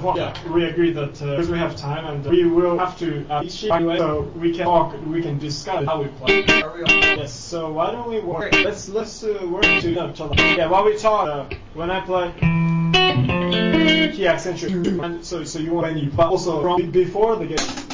point. Yeah, we agree that because we have time and we will have to anyway, so we can talk, we can discuss how we play. Are we on? Yes. So why don't we work? Let's work to yeah. While we talk, when I play key accentuate, and so you want venue, but also from before the game.